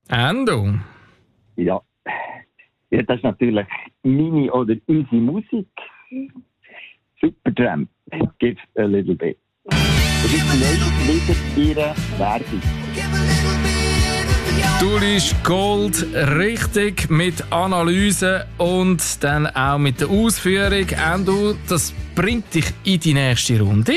Endo. Ja. Ja, das ist natürlich meine oder unsere Musik. Supertramp. Give a little bit. Das ist neu wieder ihre Werbung. Du liest Gold richtig mit Analyse und dann auch mit der Ausführung. Endo, das bringt dich in die nächste Runde.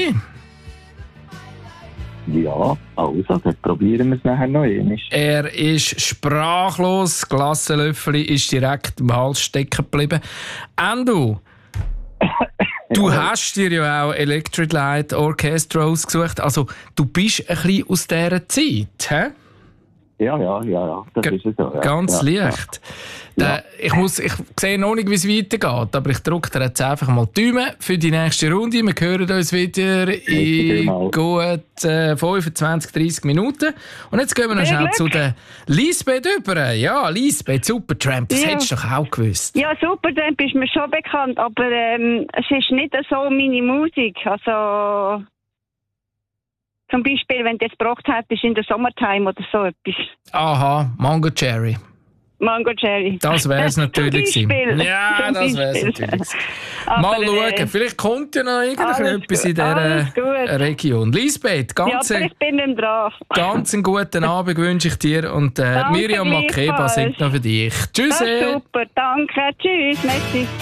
Ja, also, dann probieren wir es nachher noch einmal. Er ist sprachlos. Das Glassenlöffel ist direkt im Hals stecken geblieben. Endo, du hast dir ja auch Electric Light Orchestra ausgesucht. Also, du bist ein bisschen aus dieser Zeit, hä? Ja, das ist es so. Ja. Ganz leicht. Ich sehe noch nicht, wie es weitergeht, aber ich drücke dir jetzt einfach mal die Daumen für die nächste Runde. Wir hören uns wieder in gut 25, 30 Minuten. Und jetzt gehen wir noch schnell zu der Lisbeth über. Ja, Lisbeth, Supertramp, das hättest du doch auch gewusst. Ja, Supertramp ist mir schon bekannt, aber es ist nicht so meine Musik. Also... Zum Beispiel, wenn du jetzt gebraucht hättest in der Summertime oder so etwas. Aha, Mango Cherry. Mango Cherry. Das wäre es natürlich gewesen. Ja, das wäre es natürlich gewesen. Mal schauen, vielleicht kommt ja noch irgendetwas in dieser Region. Lisbeth, ich bin nicht dran. Ganz einen guten Abend wünsche ich dir und Miriam Makeba singt noch für dich. Tschüss. Super, danke. Tschüss, merci.